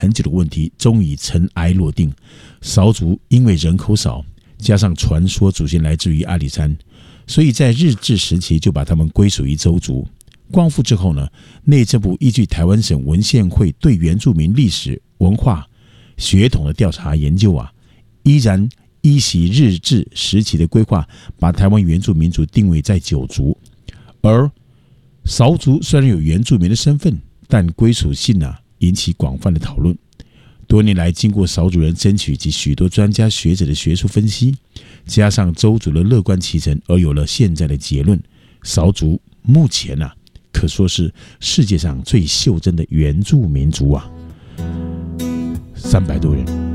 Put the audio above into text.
很久的问题终于尘埃落定。少族因为人口少，加上传说祖先来自于阿里山，所以在日治时期就把他们归属于邹族。光复之后呢，内政部依据台湾省文献会对原住民历史文化血统的调查研究依然依袭日治时期的规划，把台湾原住民族定位在9族。而少族虽然有原住民的身份，但归属性引起广泛的讨论。多年来，经过少族人争取及许多专家学者的学术分析，加上邹族的乐观其成，而有了现在的结论：少族目前可说是世界上最袖珍的原住民族300多人。